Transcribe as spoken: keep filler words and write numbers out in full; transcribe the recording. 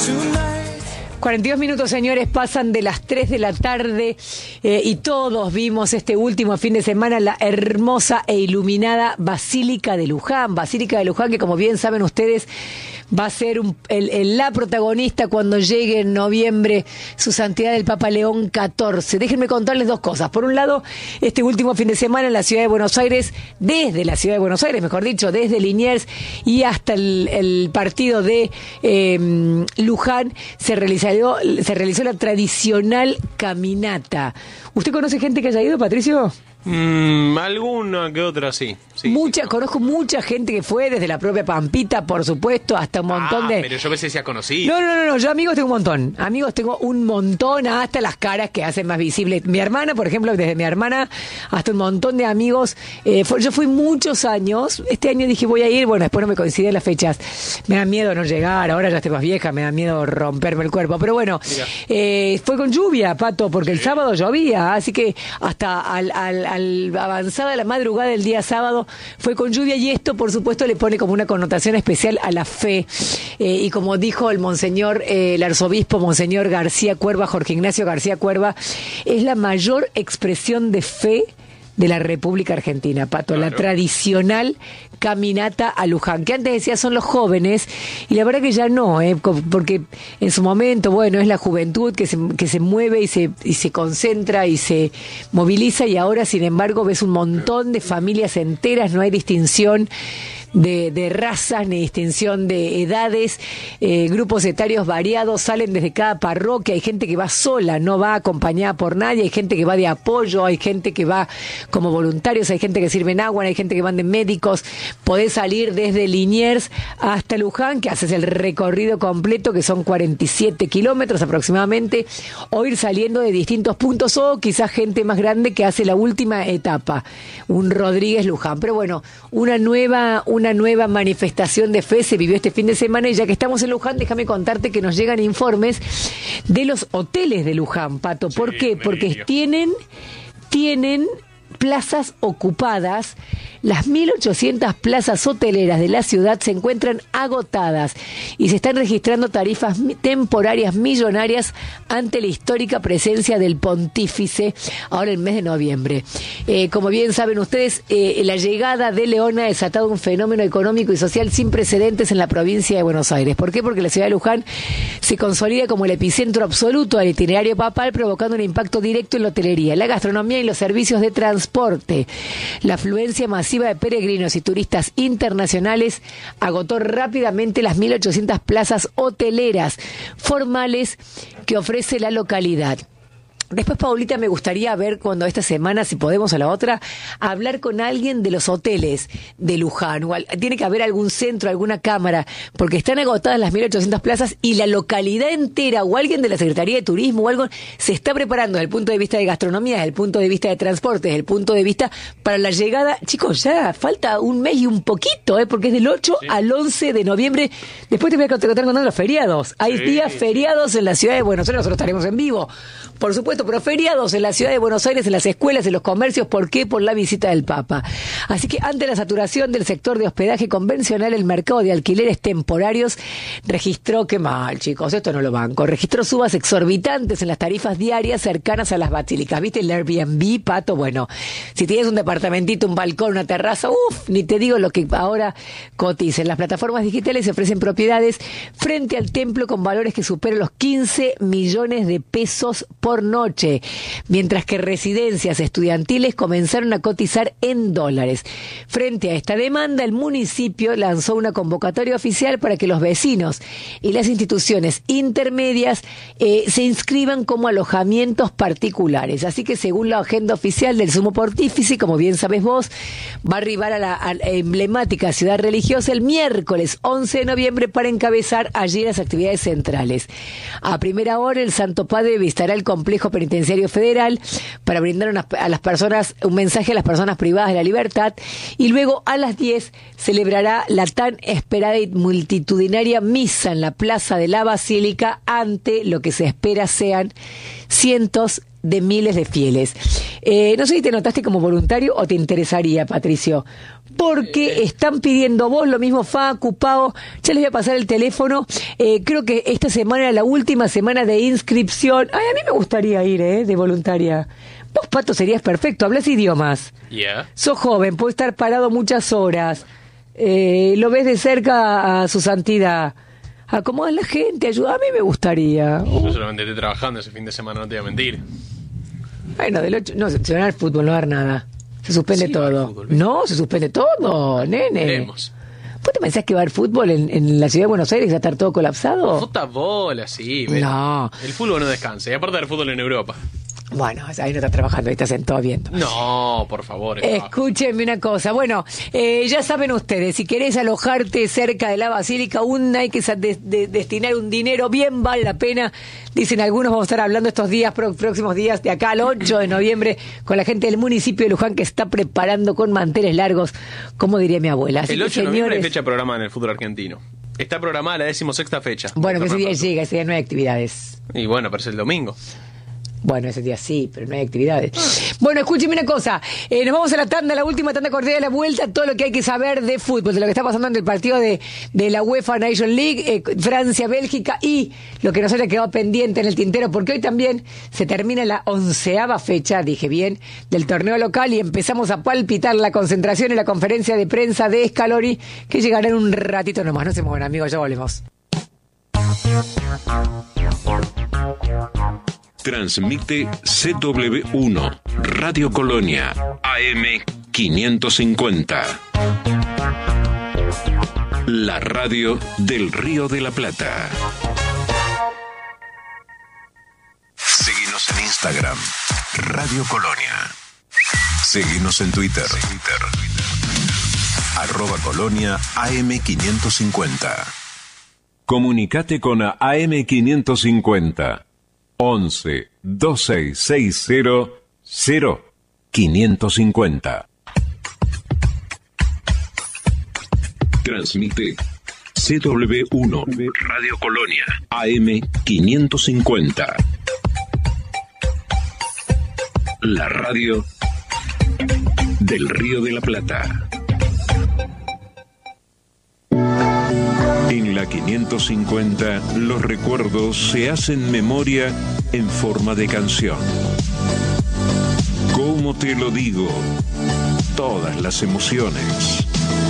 cuarenta y dos minutos, señores, pasan de las tres de la tarde eh, y todos vimos este último fin de semana la hermosa e iluminada Basílica de Luján. Basílica de Luján que, como bien saben ustedes, va a ser un, el, el, la protagonista cuando llegue en noviembre su santidad el Papa León catorce. Déjenme contarles dos cosas. Por un lado, este último fin de semana en la ciudad de Buenos Aires, desde la ciudad de Buenos Aires, mejor dicho, desde Liniers y hasta el, el partido de eh, Luján, se realizó, se realizó la tradicional caminata. ¿Usted conoce gente que haya ido, Patricio? Mm, alguna que otra, sí. sí mucha, sí. Conozco mucha gente que fue, desde la propia Pampita, por supuesto, hasta un montón ah, de... pero yo pensé que se ha conocido. No, no, no, no, yo amigos tengo un montón. Amigos tengo un montón, hasta las caras que hacen más visible. Mi hermana, por ejemplo, desde mi hermana hasta un montón de amigos. Eh, fue, yo fui muchos años. Este año dije voy a ir, bueno, después no me coinciden las fechas. Me da miedo no llegar, ahora ya estoy más vieja, me da miedo romperme el cuerpo. Pero bueno, eh, fue con lluvia, Pato, porque sí. El sábado llovía, así que hasta al, al, al avanzada la madrugada del día sábado fue con lluvia, y esto por supuesto le pone como una connotación especial a la fe, eh, y como dijo el monseñor, eh, el arzobispo monseñor García Cuerva, Jorge Ignacio García Cuerva, es la mayor expresión de fe de la República Argentina, Pato, claro. La tradicional caminata a Luján, que antes decía son los jóvenes, y la verdad que ya no, eh, porque en su momento, bueno, es la juventud que se, que se mueve y se, y se concentra y se moviliza, y ahora, sin embargo, ves un montón de familias enteras, no hay distinción De, de razas ni distinción de edades, eh, grupos etarios variados, salen desde cada parroquia, hay gente que va sola, no va acompañada por nadie, hay gente que va de apoyo, hay gente que va como voluntarios, hay gente que sirven agua, hay gente que van de médicos. Podés salir desde Liniers hasta Luján, que haces el recorrido completo, que son cuarenta y siete kilómetros aproximadamente, o ir saliendo de distintos puntos, o quizás gente más grande que hace la última etapa, un Rodríguez Luján. Pero bueno, una nueva una Una nueva manifestación de fe se vivió este fin de semana, y ya que estamos en Luján, déjame contarte que nos llegan informes de los hoteles de Luján, Pato. ¿Por sí, qué? Porque tienen, tienen plazas ocupadas. Las mil ochocientas plazas hoteleras de la ciudad se encuentran agotadas y se están registrando tarifas temporarias millonarias ante la histórica presencia del pontífice ahora en el mes de noviembre. Eh, como bien saben ustedes, eh, la llegada de León ha desatado un fenómeno económico y social sin precedentes en la provincia de Buenos Aires. ¿Por qué? Porque la ciudad de Luján se consolida como el epicentro absoluto del itinerario papal, provocando un impacto directo en la hotelería, la gastronomía y los servicios de transporte. La afluencia masiva de peregrinos y turistas internacionales agotó rápidamente las mil ochocientas plazas hoteleras formales que ofrece la localidad. Después, Paulita, me gustaría ver cuando esta semana, si podemos a la otra, hablar con alguien de los hoteles de Luján. O al, tiene que haber algún centro, alguna cámara, porque están agotadas las mil ochocientas plazas y la localidad entera, o alguien de la Secretaría de Turismo o algo, se está preparando desde el punto de vista de gastronomía, desde el punto de vista de transporte, desde el punto de vista para la llegada. Chicos, ya falta un mes y un poquito, ¿eh? Porque es del ocho sí. al once de noviembre. Después te voy a contar contando los feriados. Hay sí, días feriados en la ciudad de Buenos Aires, nosotros estaremos en vivo, por supuesto, pero feriados en la ciudad de Buenos Aires, en las escuelas, en los comercios. ¿Por qué? Por la visita del Papa. Así que ante la saturación del sector de hospedaje convencional, el mercado de alquileres temporarios registró, qué mal, chicos, esto no lo banco, registró subas exorbitantes en las tarifas diarias cercanas a las basílicas. ¿Viste el Airbnb, Pato? Bueno, si tienes un departamentito, un balcón, una terraza, uff, ni te digo lo que ahora cotizan. Las plataformas digitales se ofrecen propiedades frente al templo con valores que superan los quince millones de pesos por noche, mientras que residencias estudiantiles comenzaron a cotizar en dólares. Frente a esta demanda, el municipio lanzó una convocatoria oficial para que los vecinos y las instituciones intermedias eh, se inscriban como alojamientos particulares. Así que, según la agenda oficial del Sumo Pontífice, como bien sabes vos, va a arribar a la, a la emblemática ciudad religiosa el miércoles once de noviembre para encabezar allí las actividades centrales. A primera hora, el Santo Padre visitará el complejo penitenciario federal para brindar una, a las personas un mensaje a las personas privadas de la libertad, y luego a las diez celebrará la tan esperada y multitudinaria misa en la plaza de la Basílica ante lo que se espera sean cientos de miles de fieles. Eh, no sé si te notaste como voluntario o te interesaría, Patricio, porque Eh. están pidiendo vos, lo mismo Facu, Pau, ya les voy a pasar el teléfono. Eh, creo que esta semana era la última semana de inscripción. Ay, a mí me gustaría ir, ¿eh? De voluntaria. Vos, Pato, serías perfecto, hablas idiomas. Yeah. Sos joven, podés estar parado muchas horas. Eh, lo ves de cerca a su santidad. Acomoda a la gente, ayuda. A mí me gustaría. Yo solamente estoy trabajando ese fin de semana, no te voy a mentir. Bueno, del ocho, no, se va al fútbol, no va a dar nada. Se suspende Sí, va a haber todo. fútbol, ¿ves? No, se suspende todo, nene. Veremos. ¿Vos te pensás que va a haber fútbol en, en la ciudad de Buenos Aires y va a estar todo colapsado? Fútbol, así. ve. No. El fútbol no descansa. Y aparte del fútbol en Europa. Bueno, ahí no estás trabajando, ahí estás en todo viento. No, por favor. es trabajo. Escúchenme una cosa. Bueno, eh, ya saben ustedes, si querés alojarte cerca de la Basílica, aún hay que sa- de- de- destinar un dinero, bien vale la pena. Dicen algunos, vamos a estar hablando estos días, pro- próximos días, de acá al ocho de noviembre, con la gente del municipio de Luján que está preparando con manteles largos, como diría mi abuela. Así El que, ocho de noviembre hay señores, fecha programada en el fútbol argentino. Está programada la decimosexta fecha. bueno, que ese día Fernando. llega, ese día no hay actividades. Y bueno, parece el domingo. Bueno, ese día sí, pero no hay actividades. Bueno, escúcheme una cosa. Eh, nos vamos a la tanda, la última tanda cordial de la vuelta. Todo lo que hay que saber de fútbol, de lo que está pasando en el partido de, de la UEFA Nation League, eh, Francia-Bélgica y lo que nos haya quedado pendiente en el tintero, porque hoy también se termina la onceava fecha, dije bien, del torneo local y empezamos a palpitar la concentración en la conferencia de prensa de Scaloni, que llegará en un ratito nomás. No se muevan, amigos, ya volvemos. Transmite C W uno, Radio Colonia, A M quinientos cincuenta. La radio del Río de la Plata. Seguinos en Instagram, Radio Colonia. Seguinos en Twitter, arroba Colonia A M quinientos cincuenta. Comunicate con A M quinientos cincuenta. once veintiséis sesenta cero quinientos cincuenta. Transmite C W uno Radio Colonia A M quinientos cincuenta. La radio del Río de la Plata. En la quinientos cincuenta, los recuerdos se hacen memoria en forma de canción. ¿Cómo te lo digo? Todas las emociones.